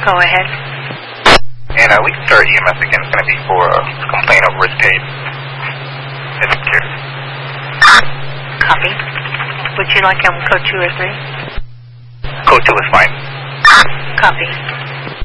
Go ahead. And we can start EMS again. It's going to be for a complaint over his tape. It's clear. Copy. Would you like him code 2 or 3? Code 2 is fine. Copy.